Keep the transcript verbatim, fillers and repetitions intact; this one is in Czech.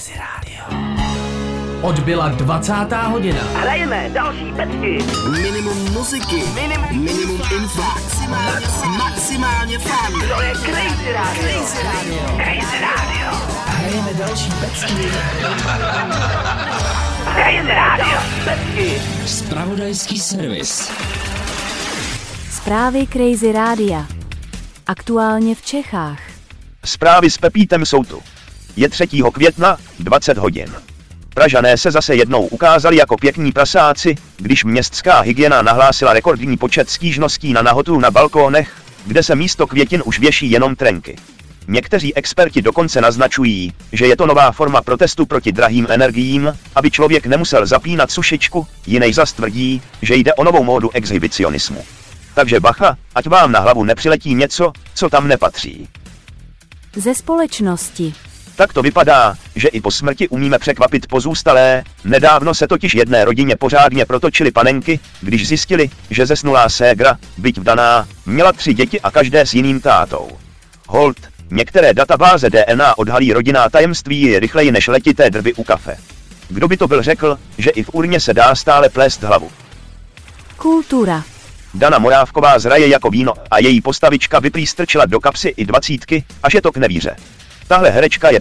Crazy Radio. Odbyla dvacátá hodina. Hrajeme další pecky. Minimum muziky. Minimum, minimum info. Maximálně, maximálně fun. To je Crazy Radio. Crazy Radio. Crazy Radio. Hrajeme další pecky. Crazy Radio. Pecky. Zpravodajský servis. Zprávy Crazy Rádia. Aktuálně v Čechách. Zprávy s Pepítem jsou tu. Je třetího května, dvacet hodin. Pražané se zase jednou ukázali jako pěkní prasáci, když městská hygiena nahlásila rekordní počet stížností na nahotu na balkónech, kde se místo květin už věší jenom trenky. Někteří experti dokonce naznačují, že je to nová forma protestu proti drahým energiím, aby člověk nemusel zapínat sušičku, jiný zas tvrdí, že jde o novou módu exhibicionismu. Takže bacha, ať vám na hlavu nepřiletí něco, co tam nepatří. Ze společnosti. Tak to vypadá, že i po smrti umíme překvapit pozůstalé, nedávno se totiž jedné rodině pořádně protočily panenky, když zjistili, že zesnulá ségra, byť vdaná, měla tři děti a každé s jiným tátou. Hold, některé databáze D N A odhalí rodinná tajemství rychleji než letité drby u kafe. Kdo by to byl řekl, že i v urně se dá stále plést hlavu. Kultura. Dana Morávková zraje jako víno a její postavička vyprý strčila do kapsy i dvacítky, až je to k nevíře. Tahle herečka je